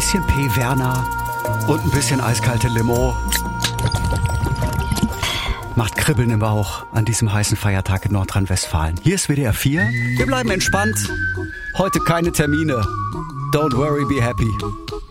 bisschen P. Werner und ein bisschen eiskalte Limo. Macht Kribbeln im Bauch an diesem heißen Feiertag in Nordrhein-Westfalen. Hier ist WDR 4. Wir bleiben entspannt. Heute keine Termine. Don't worry, be happy.